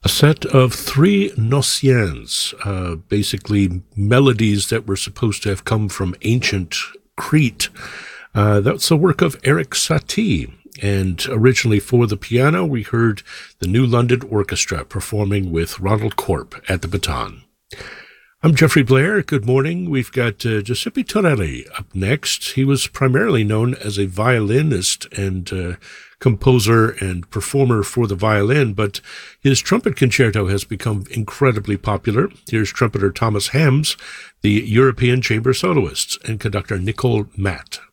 A set of three Gnossiens, basically melodies that were supposed to have come from ancient Crete. That's the work of Eric Satie. And originally for the piano, we heard the New London Orchestra performing with Ronald Corp at the baton. I'm Jeffrey Blair. Good morning. We've got Giuseppe Torelli up next. He was primarily known as a violinist and composer and performer for the violin, but his trumpet concerto has become incredibly popular. Here's trumpeter Thomas Hams, the European Chamber Soloists, and conductor Nicole Matt.